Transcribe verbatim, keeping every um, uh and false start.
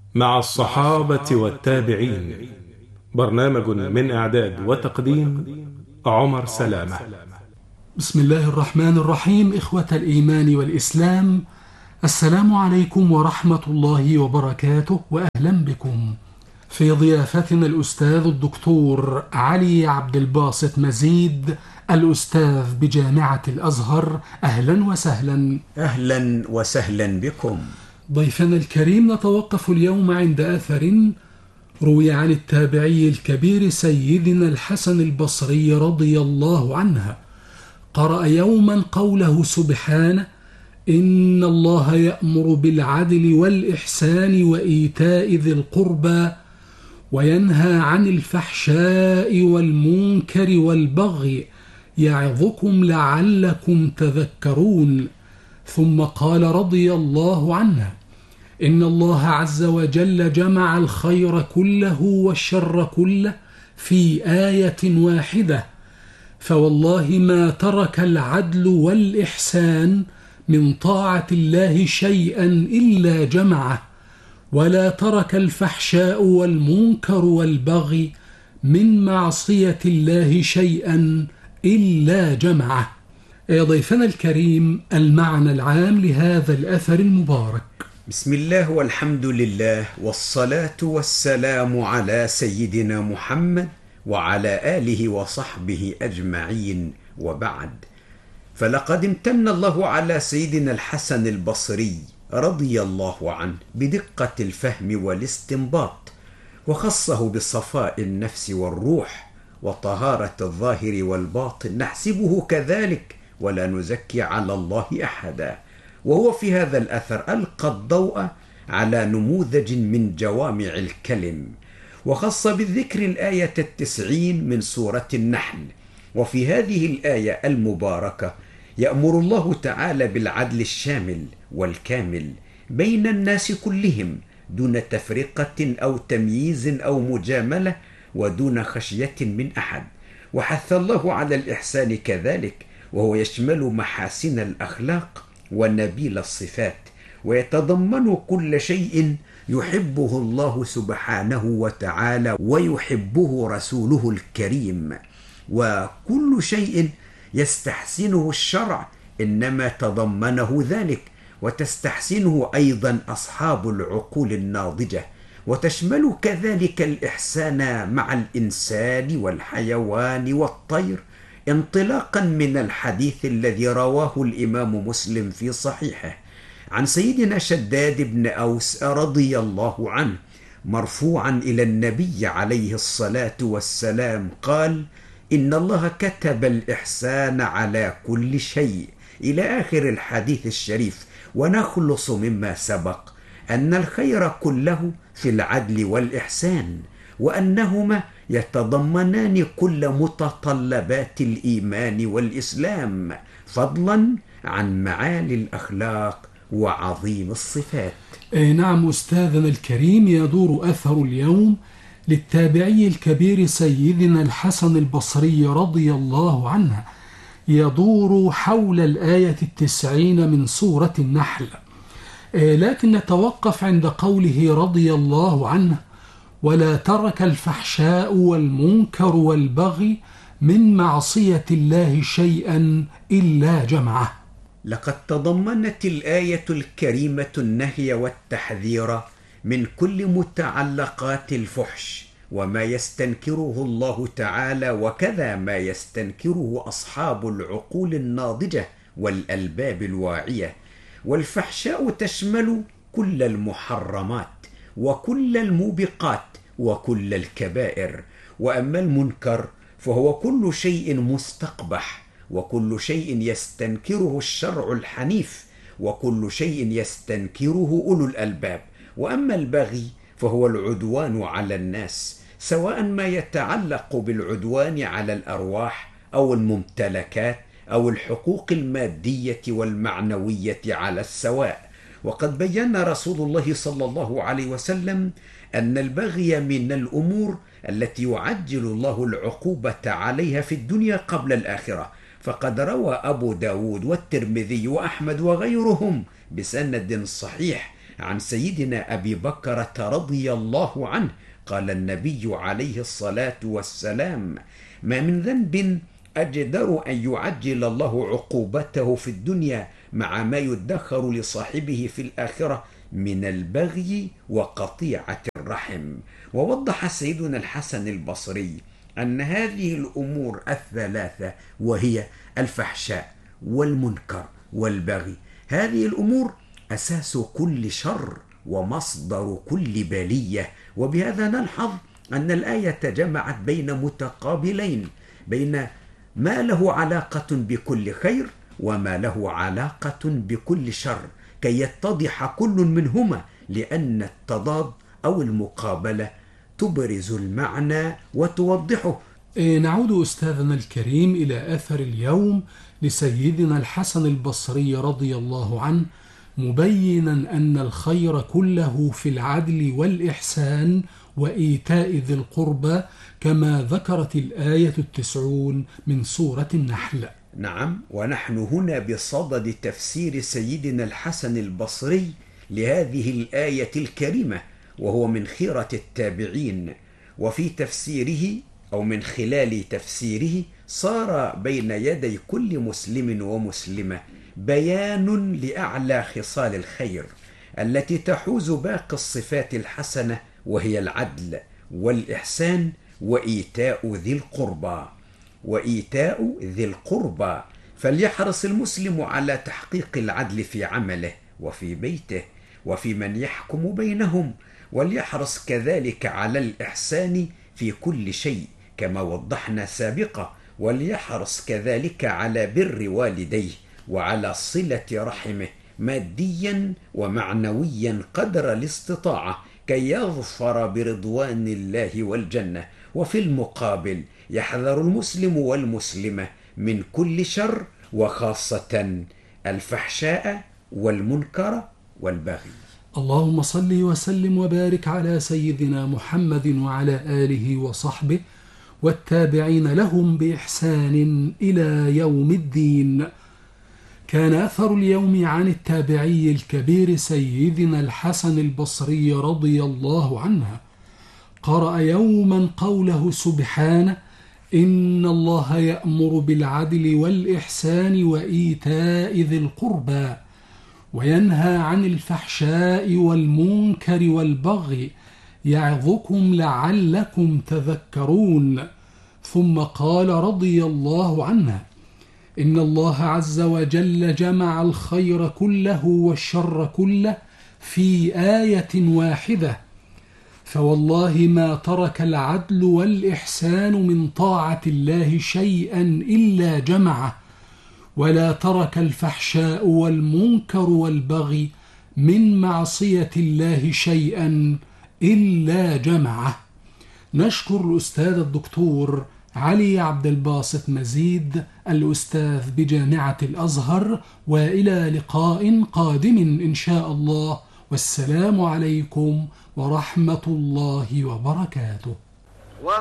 مع الصحابة والتابعين. برنامج من إعداد وتقديم عمر سلامة. بسم الله الرحمن الرحيم. إخوة الإيمان والإسلام، السلام عليكم ورحمة الله وبركاته، وأهلا بكم في ضيافتنا الأستاذ الدكتور علي عبد الباسط مزيد، الأستاذ بجامعة الأزهر. أهلا وسهلا. أهلا وسهلا بكم. ضيفنا الكريم، نتوقف اليوم عند أثر روي عن التابعي الكبير سيدنا الحسن البصري رضي الله عنه، قرأ يوما قوله سبحانه: إن الله يأمر بالعدل والإحسان وإيتاء ذي القربى وينهى عن الفحشاء والمنكر والبغي يعظكم لعلكم تذكرون. ثم قال رضي الله عنه: إن الله عز وجل جمع الخير كله والشر كله في آية واحدة، فوالله ما ترك العدل والإحسان من طاعة الله شيئا إلا جمعه، ولا ترك الفحشاء والمنكر والبغي من معصية الله شيئا إلا جمعه. يا ضيفنا الكريم، المعنى العام لهذا الأثر المبارك. بسم الله والحمد لله والصلاة والسلام على سيدنا محمد وعلى آله وصحبه أجمعين، وبعد، فلقد امتن الله على سيدنا الحسن البصري رضي الله عنه بدقة الفهم والاستنباط، وخصه بصفاء النفس والروح وطهارة الظاهر والباطن، نحسبه كذلك ولا نزكي على الله أحدا. وهو في هذا الأثر ألقى الضوء على نموذج من جوامع الكلم، وخص بالذكر الآية التسعين من سورة النحل. وفي هذه الآية المباركة يأمر الله تعالى بالعدل الشامل والكامل بين الناس كلهم، دون تفرقة أو تمييز أو مجاملة، ودون خشية من أحد. وحث الله على الإحسان كذلك، وهو يشمل محاسن الأخلاق ونبيل الصفات، ويتضمن كل شيء يحبه الله سبحانه وتعالى ويحبه رسوله الكريم، وكل شيء يستحسنه الشرع إنما تضمنه ذلك، وتستحسنه أيضا أصحاب العقول الناضجة، وتشمل كذلك الإحسان مع الإنسان والحيوان والطير، انطلاقا من الحديث الذي رواه الإمام مسلم في صحيحه عن سيدنا شداد بن أوس رضي الله عنه مرفوعا إلى النبي عليه الصلاة والسلام قال: إن الله كتب الإحسان على كل شيء، إلى آخر الحديث الشريف. ونخلص مما سبق أن الخير كله في العدل والإحسان، وأنهما يتضمنان كل متطلبات الإيمان والإسلام، فضلا عن معالي الأخلاق وعظيم الصفات. أي نعم أستاذنا الكريم، يدور أثر اليوم للتابعي الكبير سيدنا الحسن البصري رضي الله عنه، يدور حول الآية التسعين من سورة النحل، لكن نتوقف عند قوله رضي الله عنه: ولا ترك الفحشاء والمنكر والبغي من معصية الله شيئا إلا جمعه. لقد تضمنت الآية الكريمة النهي والتحذير من كل متعلقات الفحش وما يستنكره الله تعالى، وكذا ما يستنكره أصحاب العقول الناضجة والألباب الواعية. والفحشاء تشمل كل المحرمات وكل الموبقات وكل الكبائر، وأما المنكر فهو كل شيء مستقبح، وكل شيء يستنكره الشرع الحنيف، وكل شيء يستنكره أولو الألباب. وأما البغي فهو العدوان على الناس، سواء ما يتعلق بالعدوان على الأرواح أو الممتلكات أو الحقوق المادية والمعنوية على السواء. وقد بين رسول الله صلى الله عليه وسلم أن البغي من الأمور التي يعجل الله العقوبة عليها في الدنيا قبل الآخرة، فقد روى أبو داود والترمذي وأحمد وغيرهم بسند صحيح عن سيدنا أبي بكرة رضي الله عنه قال النبي عليه الصلاة والسلام: ما من ذنب أجدر أن يعجل الله عقوبته في الدنيا مع ما يدخر لصاحبه في الآخرة من البغي وقطيعة الرحم. ووضح سيدنا الحسن البصري أن هذه الأمور الثلاثة، وهي الفحشاء والمنكر والبغي، هذه الأمور أساس كل شر ومصدر كل بلية. وبهذا نلحظ أن الآية جمعت بين متقابلين، بين ما له علاقة بكل خير وما له علاقة بكل شر، كي يتضح كل منهما، لأن التضاد أو المقابلة تبرز المعنى وتوضحه. نعود أستاذنا الكريم إلى أثر اليوم لسيدنا الحسن البصري رضي الله عنه، مبينا أن الخير كله في العدل والإحسان وإيتاء ذي القربى، كما ذكرت الآية التسعون من سورة النحل. نعم، ونحن هنا بصدد تفسير سيدنا الحسن البصري لهذه الآية الكريمة، وهو من خيرة التابعين. وفي تفسيره أو من خلال تفسيره صار بين يدي كل مسلم ومسلمة بيان لأعلى خصال الخير التي تحوز باقي الصفات الحسنة، وهي العدل والإحسان وإيتاء ذي القربى. وإيتاء ذي القربى، فليحرص المسلم على تحقيق العدل في عمله وفي بيته وفي من يحكم بينهم، وليحرص كذلك على الإحسان في كل شيء كما وضحنا سابقا، وليحرص كذلك على بر والديه وعلى صلة رحمه ماديا ومعنويا قدر الاستطاعة، كي يظفر برضوان الله والجنة. وفي المقابل يحذر المسلم والمسلمة من كل شر، وخاصة الفحشاء والمنكر والبغي. اللهم صل وسلم وبارك على سيدنا محمد وعلى آله وصحبه والتابعين لهم بإحسان إلى يوم الدين. كان أثر اليوم عن التابعي الكبير سيدنا الحسن البصري رضي الله عنه، قرأ يوما قوله سبحانه: إن الله يأمر بالعدل والإحسان وإيتاء ذي القربى وينهى عن الفحشاء والمنكر والبغي يعظكم لعلكم تذكرون. ثم قال رضي الله عنه: إن الله عز وجل جمع الخير كله والشر كله في آية واحدة، فوالله ما ترك العدل والإحسان من طاعة الله شيئا إلا جمعه، ولا ترك الفحشاء والمنكر والبغي من معصية الله شيئا إلا جمعه. نشكر الأستاذ الدكتور علي عبد الباسط مزيد الأستاذ بجامعة الأزهر، وإلى لقاء قادم إن شاء الله، والسلام عليكم ورحمة الله وبركاته.